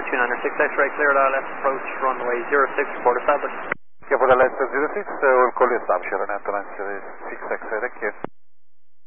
296 X-ray, cleared ILS approach runway 06, report established. Okay, for the last 06, we'll call you establish, Renato 96 X-ray, thank you.